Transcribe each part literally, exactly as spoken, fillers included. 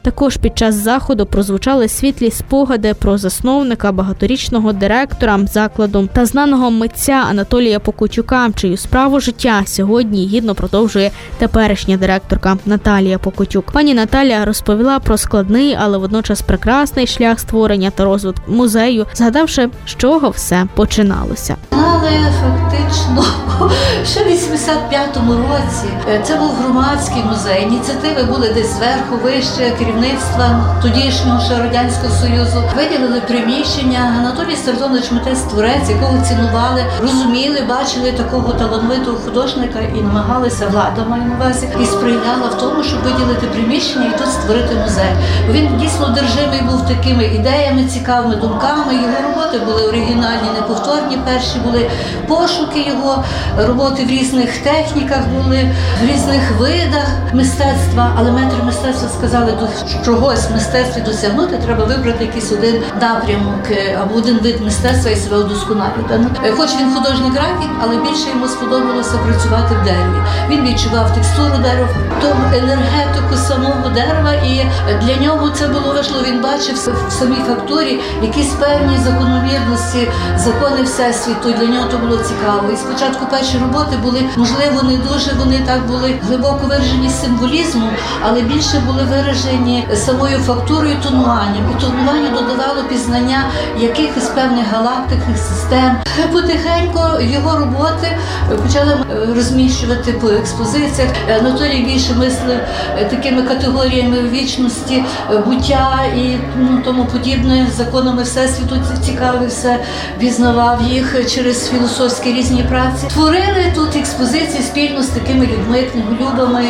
Також під час заходу прозвучали світлі спогади про засновника, багаторічного директора закладу та знаного митця Анатолія Покутюка, чию справу життя сьогодні гідно продовжує теперішня директорка Наталія Покутюк. Пані Наталія розповіла про складний, але водночас прекрасний шлях створення та розвитку музею, згадавши, з чого все починалося. Але фактично ще в вісімдесят п'ятому році це був громадський музей. Ініціативи були десь зверху, вище, керівництва тодішнього ще Радянського Союзу. Виділили приміщення. Анатолій Стратонович митець-творець, якого цінували, розуміли, бачили такого талановитого художника і намагалися, влада маю на увазі, і сприяла в тому, щоб виділити приміщення і тут створити музей. Він дійсно одержимий був такими ідеями, цікавими думками. Його роботи були оригінальні, неповторні. Перші були пошуки його, роботи в різних техніках були, в різних видах мистецтва. Але метри мистецтва сказали, до чогось в мистецтві досягнути, треба вибрати якийсь один напрямок або один вид мистецтва і себе удосконалювати. Хоч він художник графік, але більше йому сподобалося працювати в дереві. Він відчував текстуру дерева, тому енергетику самого дерева, і для нього це було важливо. Він бачив в самій фактурі якісь певні закономірності, закони Всесвіту, і для нього то було цікаво. І спочатку перші роботи були, можливо, не дуже, вони так були глибоко виражені символізмом, але більше були виражені самою фактурою, тонуванням. І тонування додавало пізнання якихось певних галактичних систем. Потихеньку його роботи почали розміщувати по експозиціях. Анатолій більше мислив такими категоріями вічності, буття і ну, тому подібне, законами Всесвіту цікавився, пізнавав їх через філософські різні праці. Творили тут експозиції спільно з такими людьми, книголюбами,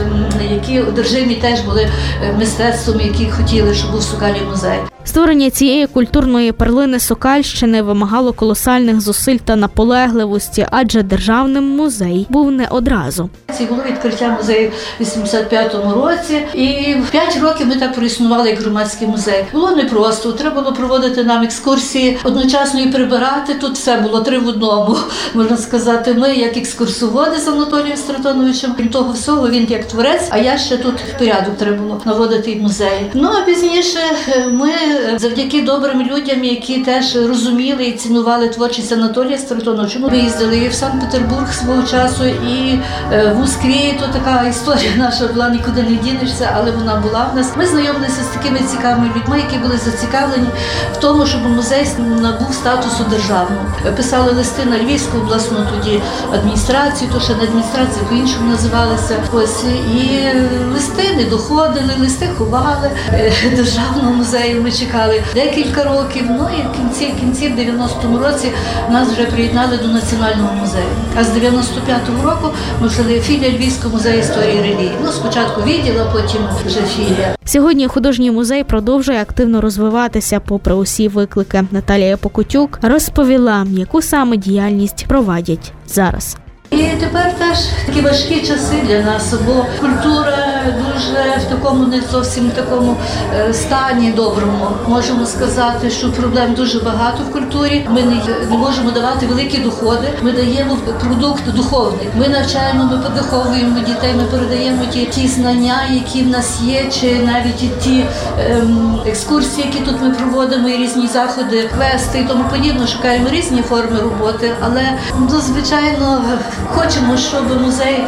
які одержимі теж були мистецтвом, які хотіли, щоб був в Сокалі музей. Створення цієї культурної перлини Сокальщини вимагало колосальних зусиль та наполегливості, адже державним музей був не одразу. Це було відкриття музею в вісімдесят п'ятому році, і п'ять років ми так проіснували як громадський музей. Було непросто, треба було проводити нам екскурсії, одночасно і прибирати. Тут все було три в одному, можна сказати. Ми як екскурсоводи з Анатолієм Стратоновичем, крім того всього, він як творець, а я ще тут в порядок треба було наводити в музеї. Ну а пізніше ми завдяки добрим людям, які теж розуміли і цінували творчість Анатолія Стратоновича. Ми їздили і в Санкт-Петербург свого часу, і в Москві. То така історія наша була, нікуди не дінешся, але вона була в нас. Ми знайомилися з такими цікавими людьми, які були зацікавлені в тому, щоб музей набув статусу державного. Писали листи на Львівську обласну тоді адміністрацію, то ще не адміністрація, по-іншому називалися. Ось і листи не доходили, листи ховали. Державного музею ми чекали декілька років. Ну і в кінці в кінці в дев'яностому році нас вже приєднали до Національного музею. А з дев'яносто п'ятого року ми вже філія Львівського музею історії релігії. Ну, спочатку відділ, а потім вже філія. Сьогодні художній музей продовжує активно розвиватися попри усі виклики. Наталія Покутюк розповіла, яку саме діяльність провадять зараз. І тепер теж такі важкі часи для нас, бо культура дуже в такому не зовсім такому стані доброму. Можемо сказати, що проблем дуже багато в культурі. Ми не, не можемо давати великі доходи. Ми даємо продукт духовний. Ми навчаємо, ми підвиховуємо дітей, ми передаємо ті, ті знання, які в нас є, чи навіть ті ем, екскурсії, які тут ми проводимо, і різні заходи, квести і тому подібне. Шукаємо різні форми роботи, але ну, звичайно хочемо, щоб музей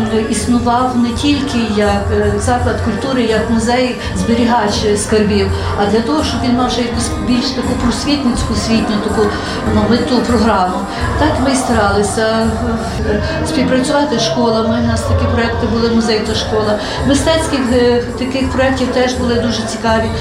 існував не тільки як заклад культури, як музей-зберігач скарбів, а для того, щоб він мав ще якусь більш таку просвітницьку, освітню таку ну, мету, програму. Так ми і старалися співпрацювати з школами. У нас такі проекти були, музей та школа. Мистецьких таких проєктів теж були дуже цікаві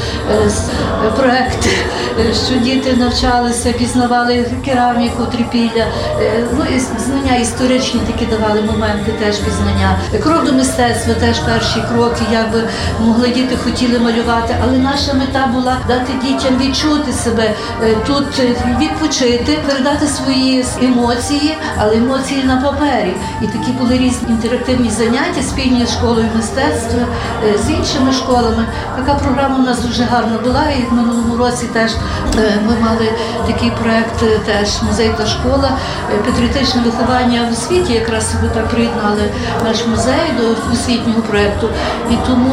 проекти, що діти навчалися, пізнавали кераміку, трипілля, ну і знання історичні такі давали моменти теж пізнання. Крок до мистецтва теж перші кроки, як би могли діти хотіли малювати, але наша мета була дати дітям відчути себе тут, відпочити, передати свої емоції, але емоції на папері. І такі були різні інтерактивні заняття спільні з школою мистецтва, з іншими школами. Така програма у нас дуже гарна була, і в минулому році теж ми мали такий проєкт, теж музей та школа, патріотичне виховання в освіті, якраз ви так приєднали наш музей до освітнього проєкту. І тому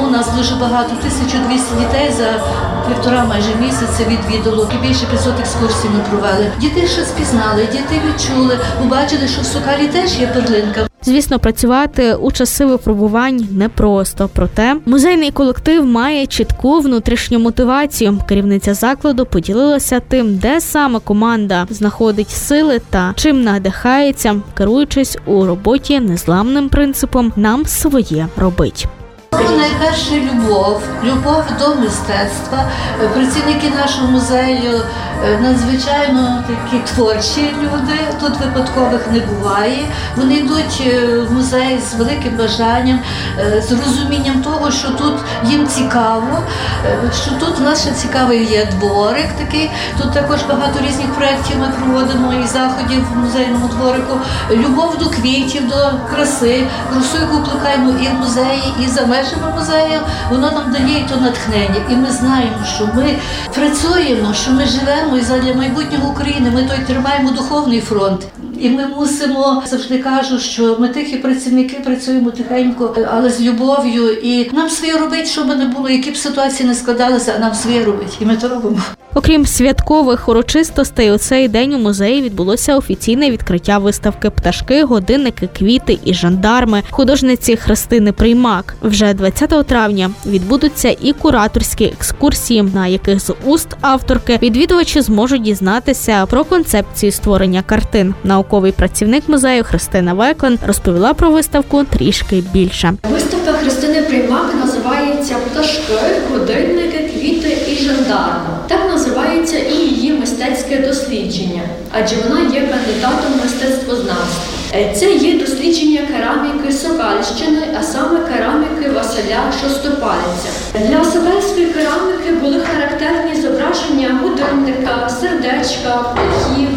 у нас дуже багато, тисяча двісті дітей за півтора майже місяця відвідало. І більше п'ятсот екскурсій ми провели. Діти ще спізнали, діти відчули, побачили, що в Сокалі теж є перлинка. Звісно, працювати у часи випробувань непросто. Проте музейний колектив має чітку внутрішню мотивацію. Керівниця закладу поділилася тим, де саме команда знаходить сили та чим надихається, керуючись у роботі незламним принципом «нам своє робить». Найперше любов, любов до мистецтва. Працівники нашого музею надзвичайно такі творчі люди, тут випадкових не буває. Вони йдуть в музей з великим бажанням, з розумінням того, що тут їм цікаво, що тут в нас ще цікавий є дворик такий. Тут також багато різних проєктів ми проводимо і заходів в музейному дворику. Любов до квітів, до краси, красу, яку плекаємо і в музеї, і за межами музею, воно нам дає то натхнення. І ми знаємо, що ми працюємо, що ми живемо і задля майбутнього України. Ми той тримаємо духовний фронт. І ми мусимо, завжди кажу, що ми тихі працівники, працюємо тихенько, але з любов'ю. І нам своє робить, що би не було, які б ситуації не складалися, а нам своє робить. І ми то робимо. Окрім святкових урочистостей, у цей день у музеї відбулося офіційне відкриття виставки «Пташки, годинники, квіти і жандарми» художниці Христини Приймак. Вже двадцятого травня відбудуться і кураторські екскурсії, на яких з уст авторки відвідувачі зможуть дізнатися про концепцію створення картин. Науковий працівник музею Христина Веклен розповіла про виставку трішки більше. Виставка Христини Приймак називається «Пташки, годинники, квіти і жандарми». Так називається і її мистецьке дослідження, адже вона є кандидатом мистецтвознавства. Це є дослідження кераміки Сокальщини, а саме кераміки Василя Шостопальця. Для сокальської кераміки були характерні зображення годинника, сердечка, птахів,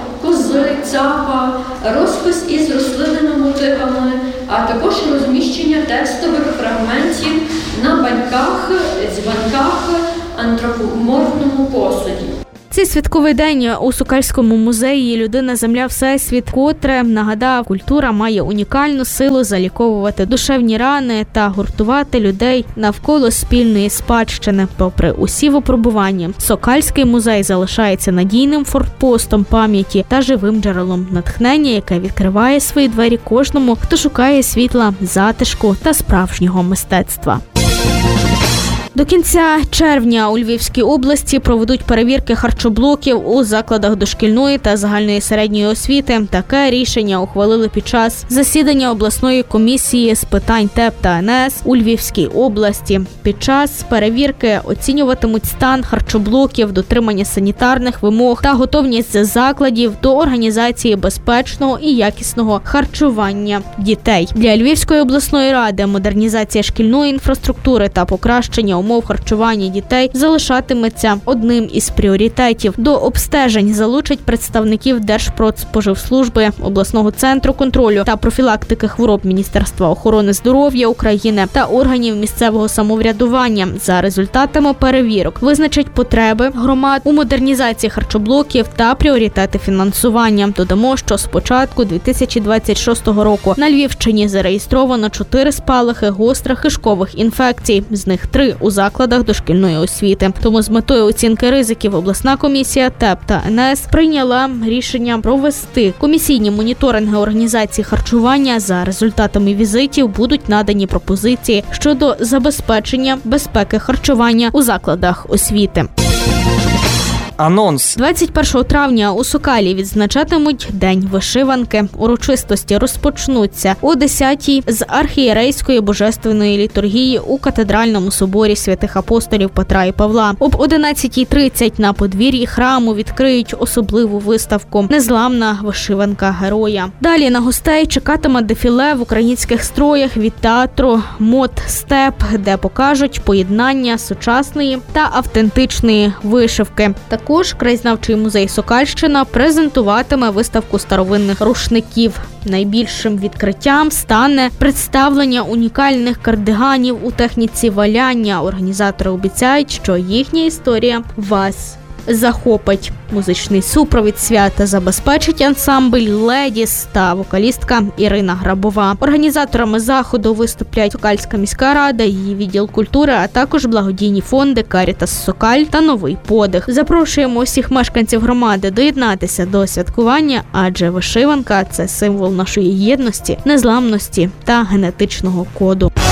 кози, цапа, розпис із рослинними мотивами, а також розміщення текстових фрагментів на баньках, дзвінках, антропоморфному посуді. Цей святковий день у Сокальському музеї «Людина, земля, всесвіт», котре нагадав, культура має унікальну силу заліковувати душевні рани та гуртувати людей навколо спільної спадщини. Попри усі випробування, Сокальський музей залишається надійним фортпостом пам'яті та живим джерелом натхнення, яке відкриває свої двері кожному, хто шукає світла, затишку та справжнього мистецтва. До кінця червня у Львівській області проведуть перевірки харчоблоків у закладах дошкільної та загальної середньої освіти. Таке рішення ухвалили під час засідання обласної комісії з питань ТЕП та ен ес у Львівській області. Під час перевірки оцінюватимуть стан харчоблоків, дотримання санітарних вимог та готовність закладів до організації безпечного і якісного харчування дітей. Для Львівської обласної ради модернізація шкільної інфраструктури та покращення умов харчування дітей залишатиметься одним із пріоритетів. До обстежень залучать представників Держпродспоживслужби, обласного центру контролю та профілактики хвороб Міністерства охорони здоров'я України та органів місцевого самоврядування. За результатами перевірок визначать потреби громад у модернізації харчоблоків та пріоритети фінансування. Додамо, що з початку дві тисячі двадцять шостого року на Львівщині зареєстровано чотири спалахи гострих кишкових інфекцій, з них три у закладах дошкільної освіти. Тому з метою оцінки ризиків обласна комісія ТЕП та ен ес прийняла рішення провести комісійні моніторинги організації харчування. За результатами візитів будуть надані пропозиції щодо забезпечення безпеки харчування у закладах освіти. Анонс. двадцять першого травня у Сокалі відзначатимуть День вишиванки. Урочистості розпочнуться о десятій з архієрейської божественної літургії у катедральному соборі святих апостолів Петра і Павла. Об одинадцятій тридцять на подвір'ї храму відкриють особливу виставку «Незламна вишиванка героя». Далі на гостей чекатиме дефіле в українських строях від театру «Мод Степ», де покажуть поєднання сучасної та автентичної вишивки. Також краєзнавчий музей «Сокальщина» презентуватиме виставку старовинних рушників. Найбільшим відкриттям стане представлення унікальних кардиганів у техніці валяння. Організатори обіцяють, що їхня історія вас захопить. Музичний супровід свята забезпечить ансамбль «Ледіс» та вокалістка Ірина Грабова. Організаторами заходу виступлять Сокальська міська рада, її відділ культури, а також благодійні фонди «Карітас Сокаль» та «Новий подих». Запрошуємо усіх мешканців громади доєднатися до святкування, адже вишиванка – це символ нашої єдності, незламності та генетичного коду.